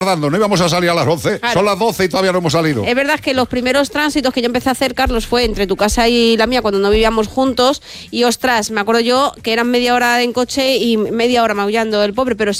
No íbamos a salir a las 11, claro. Son las 12 y todavía no hemos salido. Es verdad que los primeros tránsitos que yo empecé a hacer, Carlos, fue entre tu casa y la mía cuando no vivíamos juntos y ostras, me acuerdo yo que eran media hora en coche y media hora maullando el pobre, pero